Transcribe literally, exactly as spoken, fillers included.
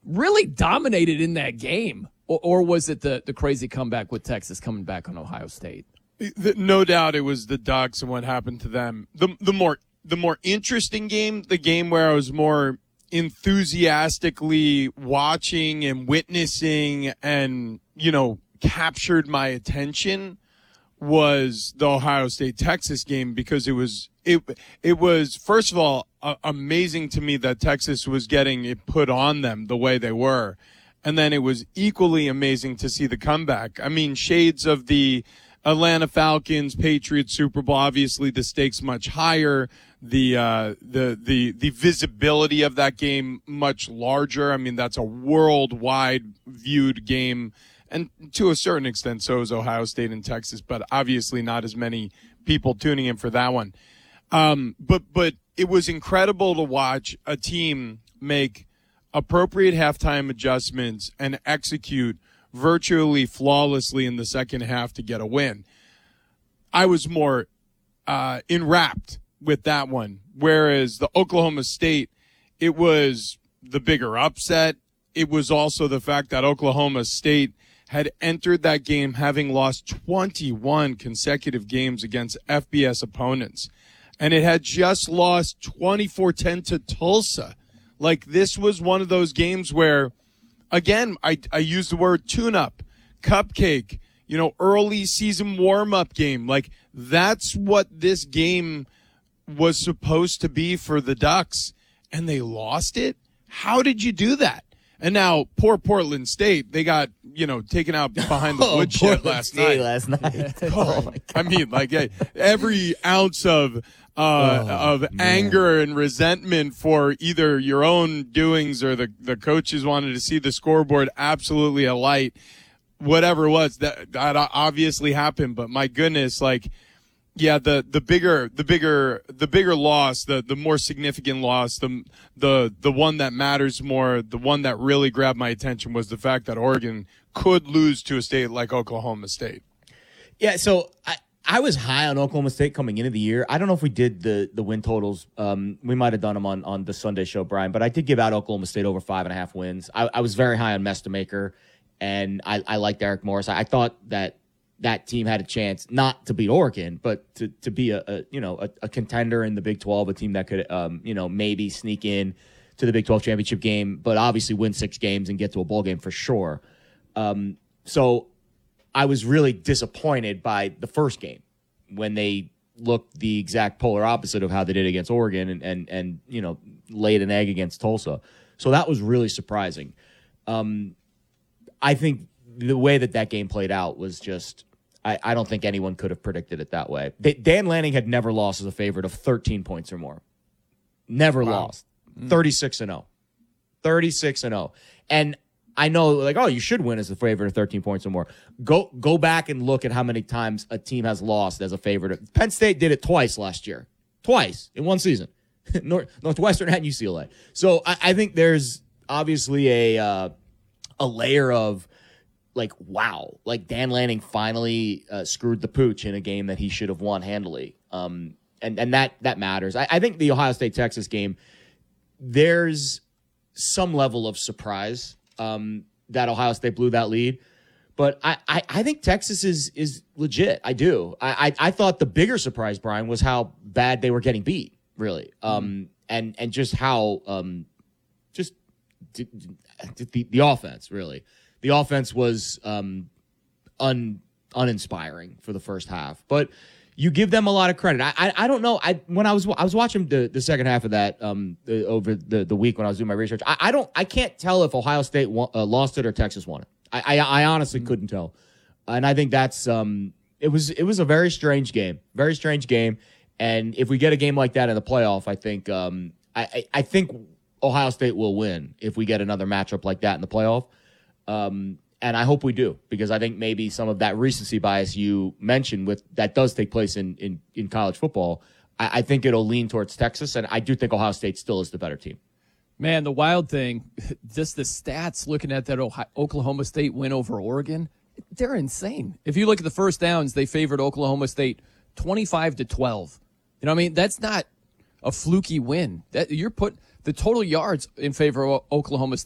really dominated in that game. Or, or was it the, the crazy comeback with Texas coming back on Ohio State? No doubt it was the Ducks and what happened to them. The the more the more interesting game, the game where I was more enthusiastically watching and witnessing and, you know, captured my attention was the Ohio State Texas game, because it was it it was first of all uh, amazing to me that Texas was getting it put on them the way they were. And then it was equally amazing to see the comeback. I mean, shades of the Atlanta Falcons, Patriots Super Bowl. Obviously, the stakes much higher. The uh, the the the visibility of that game much larger. I mean, that's a worldwide viewed game, and to a certain extent, so is Ohio State and Texas. But obviously, not as many people tuning in for that one. Um, but but it was incredible to watch a team make appropriate halftime adjustments and execute virtually flawlessly in the second half to get a win. I was more uh, enwrapped with that one, whereas the Oklahoma State, it was the bigger upset. It was also the fact that Oklahoma State had entered that game having lost twenty-one consecutive games against F B S opponents, and it had just lost twenty-four ten to Tulsa. Like, this was one of those games where, again, I, I use the word tune-up, cupcake, you know, early season warm-up game. Like, that's what this game was supposed to be for the Ducks, and they lost it? How did you do that? And now, poor Portland State, they got, you know, taken out behind the oh, woodshed last State night. last night. oh, oh I mean, like, every ounce of uh, oh, of man. anger and resentment for either your own doings or the, the coaches wanted to see the scoreboard absolutely alight. Whatever it was, that, that obviously happened. But my goodness, like, yeah, the, the bigger, the bigger, the bigger loss, the, the more significant loss, the, the, the one that matters more, the one that really grabbed my attention was the fact that Oregon could lose to a state like Oklahoma State. Yeah. So I, I was high on Oklahoma State coming into the year. I don't know if we did the, the win totals. Um, we might've done them on, on the Sunday show, Brian, but I did give out Oklahoma State over five and a half wins. I, I was very high on Mestamaker, and I, I liked Eric Morris. I, I thought that that team had a chance not to beat Oregon, but to, to be a, a you know a, a contender in the Big twelve, a team that could um, you know maybe sneak in to the Big twelve championship game, but obviously win six games and get to a bowl game for sure. Um, so I was really disappointed by the first game when they looked the exact polar opposite of how they did against Oregon and and and you know laid an egg against Tulsa. So that was really surprising. Um, I think the way that that game played out was just. I, I don't think anyone could have predicted it that way. Dan Lanning had never lost as a favorite of thirteen points or more. Never wow. lost. thirty-six and oh. thirty-six and oh. And I know, like, oh, you should win as a favorite of thirteen points or more. Go go back and look at how many times a team has lost as a favorite. Penn State did it twice last year. Twice in one season. North, Northwestern and U C L A. So I, I think there's obviously a uh, a layer of, like, wow, like Dan Lanning finally uh, screwed the pooch in a game that he should have won handily. Um, and, and that, that matters. I, I think the Ohio State-Texas game, there's some level of surprise um, that Ohio State blew that lead. But I, I, I think Texas is is legit. I do. I, I, I thought the bigger surprise, Brian, was how bad they were getting beat, really. Um, mm-hmm. and, and just how um, just d- d- the, the offense, really. The offense was um, un uninspiring for the first half, but you give them a lot of credit. I I, I don't know. I when I was I was watching the, the second half of that um the, over the, the week when I was doing my research. I, I don't I can't tell if Ohio State won, uh, lost it or Texas won it. I I, I honestly couldn't tell, and I think that's um it was it was a very strange game, very strange game. And if we get a game like that in the playoff, I think um I I, I think Ohio State will win if we get another matchup like that in the playoff. Um, and I hope we do, because I think maybe some of that recency bias you mentioned with that does take place in, in, in college football. I, I think it'll lean towards Texas, and I do think Ohio State still is the better team. Man, the wild thing, just the stats looking at that Ohio, Oklahoma State win over Oregon, they're insane. If you look at the first downs, they favored Oklahoma State twenty-five to twelve. You know what I mean? That's not a fluky win. That you're put the total yards in favor of Oklahoma State.